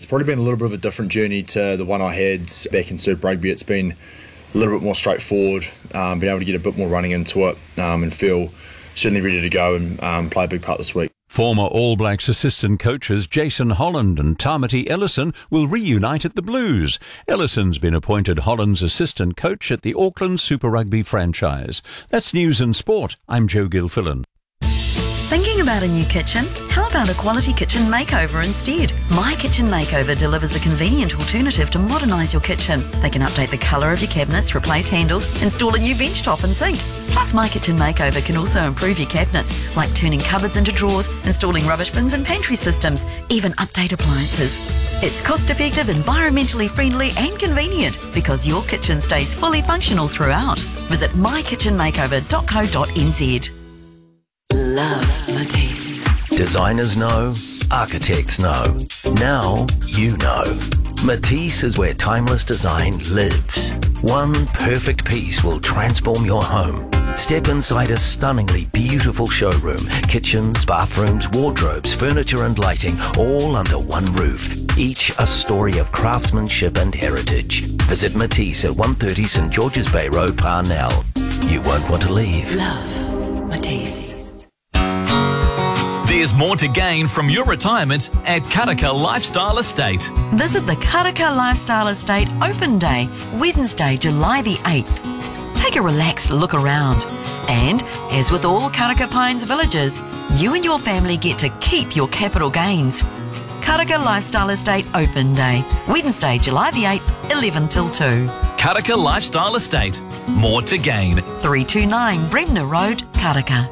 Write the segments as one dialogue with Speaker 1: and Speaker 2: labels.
Speaker 1: probably been a little bit of a different journey to the one I had back in Super Rugby. It's been a little bit more straightforward, been able to get a bit more running into it and feel certainly ready to go and play a big part this week.
Speaker 2: Former All Blacks assistant coaches Jason Holland and Tamati Ellison will reunite at the Blues. Ellison's been appointed Holland's assistant coach at the Auckland Super Rugby franchise. That's News and Sport. I'm Joe Gilfillan.
Speaker 3: Thinking about a new kitchen? How about a quality kitchen makeover instead? My Kitchen Makeover delivers a convenient alternative to modernise your kitchen. They can update the colour of your cabinets, replace handles, install a new bench top and sink. Plus, My Kitchen Makeover can also improve your cabinets, like turning cupboards into drawers, installing rubbish bins and pantry systems, even update appliances. It's cost-effective, environmentally friendly and convenient because your kitchen stays fully functional throughout. Visit mykitchenmakeover.co.nz. Love Matisse.
Speaker 4: Designers know, architects know. Now you know. Matisse is where timeless design lives. One perfect piece will transform your home. Step inside a stunningly beautiful showroom. Kitchens, bathrooms, wardrobes, furniture and lighting, all under one roof. Each a story of craftsmanship and heritage. Visit Matisse at 130 St George's Bay Road, Parnell. You won't want to leave.
Speaker 3: Love Matisse.
Speaker 5: There's more to gain from your retirement at Karaka Lifestyle Estate.
Speaker 3: Visit the Karaka Lifestyle Estate Open Day, Wednesday, July the 8th. Take a relaxed look around. And, as with all Karaka Pines villages, you and your family get to keep your capital gains. Karaka Lifestyle Estate Open Day, Wednesday, July the 8th, 11 till 2.
Speaker 5: Karaka Lifestyle Estate. More to gain.
Speaker 3: 329 Bremner Road, Karaka.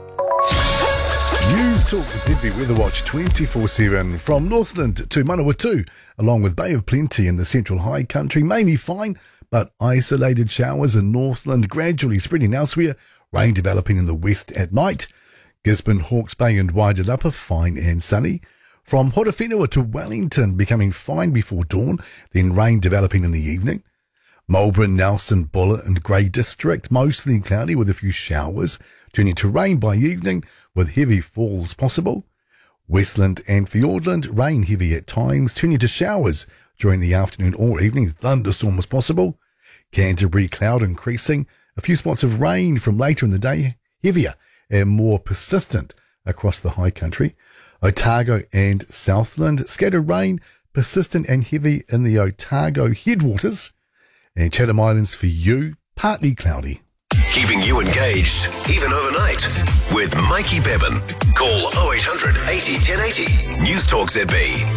Speaker 6: News Talk ZB Weather Watch 24/7 from Northland to Manawatu, along with Bay of Plenty in the central high country. Mainly fine, but isolated showers in Northland gradually spreading elsewhere. Rain developing in the west at night. Gisborne, Hawke's Bay and Waidelapa fine and sunny. From Horowhenua to Wellington becoming fine before dawn, then rain developing in the evening. Marlborough, Nelson, Buller and Grey District mostly cloudy with a few showers, turning to rain by evening with heavy falls possible. Westland and Fiordland, rain heavy at times, turning to showers during the afternoon or evening. Thunderstorms possible. Canterbury, cloud increasing. A few spots of rain from later in the day, heavier and more persistent across the high country. Otago and Southland, scattered rain, persistent and heavy in the Otago headwaters. And Chatham Islands for you, partly cloudy.
Speaker 7: Keeping you engaged, even overnight, with Mikey Bevan. Call 0800 80 1080. News Talk ZB.